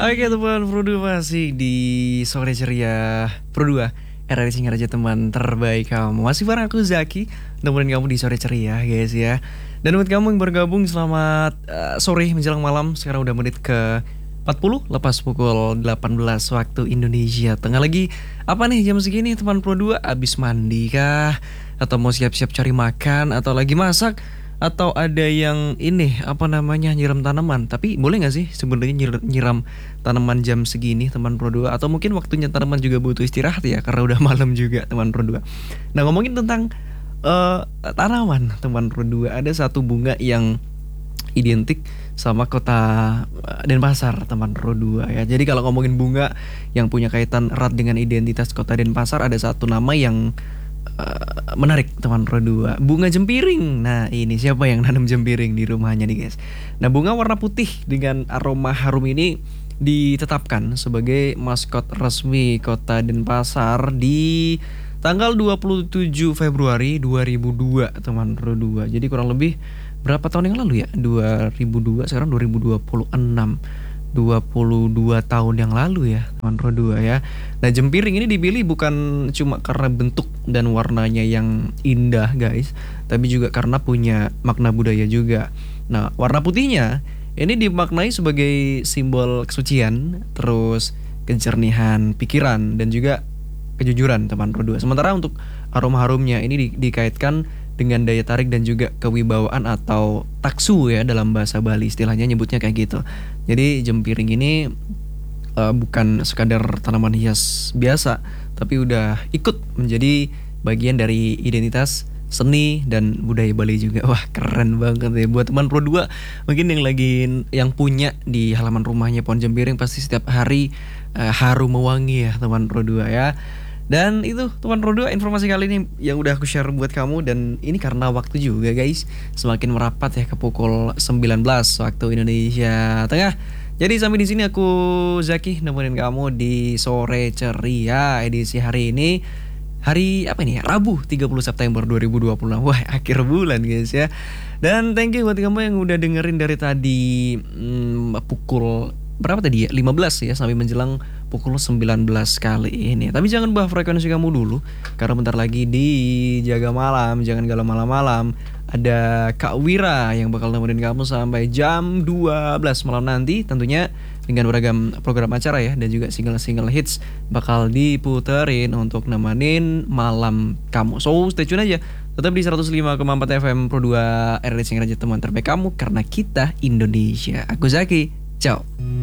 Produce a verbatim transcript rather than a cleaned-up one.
Oke teman Pro dua masih di sore ceria Pro dua R R I Singaraja teman terbaik kamu. Masih bareng aku Zaki, nemenin kamu di sore ceria guys ya. Dan buat kamu yang bergabung selamat uh, sore menjelang malam. Sekarang udah menit ke empat puluh lepas pukul delapan belas waktu Indonesia Tengah. Lagi apa nih jam segini teman Pro dua? Abis mandi kah? Atau mau siap-siap cari makan? Atau lagi masak? Atau ada yang ini apa namanya nyiram tanaman? Tapi boleh nggak sih sebenarnya nyir- nyiram tanaman jam segini teman Pro dua? Atau mungkin waktunya tanaman juga butuh istirahat ya karena udah malam juga teman Pro dua. Nah ngomongin tentang uh, tanaman teman Pro dua, ada satu bunga yang identik sama kota Denpasar teman Pro dua ya. Jadi kalau ngomongin bunga yang punya kaitan erat dengan identitas kota Denpasar, ada satu nama yang Uh, menarik teman Pro dua, bunga jempiring. Nah ini siapa yang nanam jempiring di rumahnya nih guys. Nah bunga warna putih dengan aroma harum ini ditetapkan sebagai maskot resmi kota Denpasar di tanggal dua puluh tujuh Februari dua ribu dua teman Pro dua. Jadi kurang lebih berapa tahun yang lalu ya, dua ribu dua, sekarang dua ribu dua puluh enam, dua puluh dua tahun yang lalu ya teman Pro dua ya. Nah jempiring ini dipilih bukan cuma karena bentuk dan warnanya yang indah guys, tapi juga karena punya makna budaya juga. Nah warna putihnya ini dimaknai sebagai simbol kesucian, terus kejernihan pikiran dan juga kejujuran teman Pro dua. Sementara untuk aroma harumnya ini di, dikaitkan dengan daya tarik dan juga kewibawaan atau taksu ya dalam bahasa Bali, istilahnya nyebutnya kayak gitu. Jadi jempiring ini uh, bukan sekadar tanaman hias biasa, tapi udah ikut menjadi bagian dari identitas seni dan budaya Bali juga. Wah keren banget ya. Buat teman Pro dua mungkin yang lagi yang punya di halaman rumahnya pohon jempiring, pasti setiap hari uh, harum mewangi ya teman Pro dua ya. Dan itu teman Pro dua informasi kali ini yang udah aku share buat kamu. Dan ini karena waktu juga guys, semakin merapat ya ke pukul sembilan belas waktu Indonesia Tengah. Jadi sampai di sini aku Zaki nemenin kamu di sore ceria edisi hari ini. Hari apa ini ya? Rabu tiga puluh September dua ribu dua puluh enam. Wah akhir bulan guys ya. Dan thank you buat kamu yang udah dengerin dari tadi hmm, pukul berapa tadi ya? lima belas ya sampai menjelang pukul sembilan belas kali ini. Tapi jangan ubah frekuensi kamu dulu, karena bentar lagi di Jaga Malam, jangan galau malam-malam, ada Kak Wira yang bakal nemenin kamu sampai jam dua belas malam nanti, tentunya dengan beragam program acara ya, dan juga single-single hits bakal diputerin untuk nemenin malam kamu. So stay tune aja, tetap di seratus lima koma empat F M Pro dua R R I Singaraja teman terbaik kamu, karena kita Indonesia. Aku Zaki, ciao.